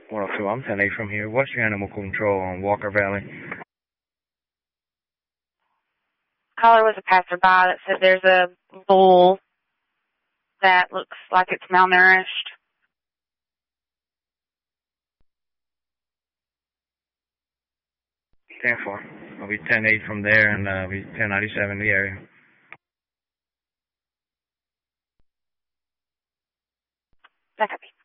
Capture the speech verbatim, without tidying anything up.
one oh two, I'm ten eight from here. What's your animal control on Walker Valley? Caller was a passerby that said there's a bull that looks like it's malnourished. ten four. I'll be ten eight from there, and uh, I'll be ten ninety-seven in the area. That copy.